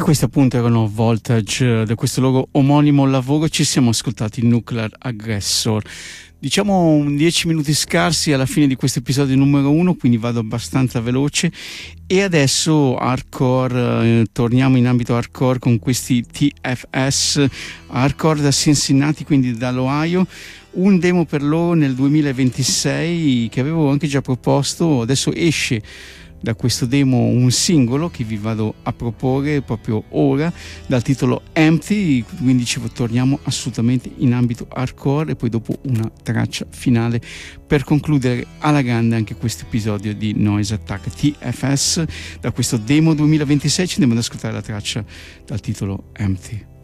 questi appunto erano Voltage, da questo loro omonimo lavoro ci siamo ascoltati Nuclear Aggressor. Diciamo 10 minuti scarsi alla fine di questo episodio numero 1, quindi vado abbastanza veloce. E adesso hardcore, torniamo in ambito hardcore con questi TFS, hardcore da Cincinnati, quindi dall'Ohio. Un demo per loro nel 2026 che avevo anche già proposto, adesso esce da questo demo un singolo che vi vado a proporre proprio ora dal titolo Empty, quindi ci torniamo assolutamente in ambito hardcore e poi dopo una traccia finale per concludere alla grande anche questo episodio di Noise Attack. TFS, da questo demo 2026 ci andiamo ad ascoltare la traccia dal titolo Empty.